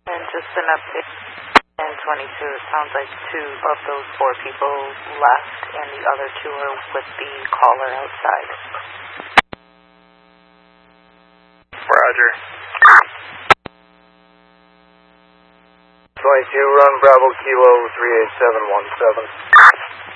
And just an update. And 22, it sounds like 2 of those 4 people left, and the other 2 are with the caller outside. Roger. 22, run Bravo Kilo 38717.